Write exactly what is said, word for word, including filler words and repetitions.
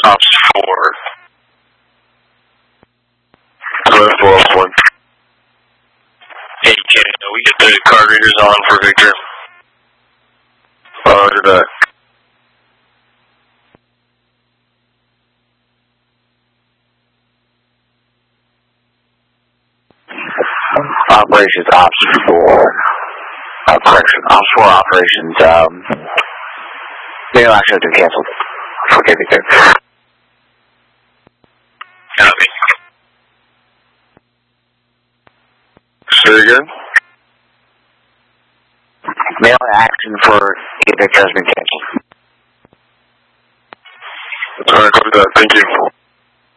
Ops four. Left four off one. Hey, Kenny, we get the card readers on for Victor. Roger that. Operations Ops four. Uh, correction, Ops four operations. Um, mail action has been canceled. Okay, Victor. Copy. Say again? Mail action for Victor has been canceled. Alright, copy that. Thank you.